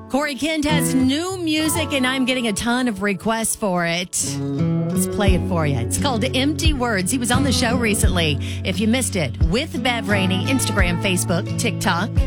Corey Kent has new music, and I'm getting a ton of requests for it. Let's play it for you. It's called Empty Words. He was on the show recently. If you missed it, with Bev Rainey, Instagram, Facebook, TikTok.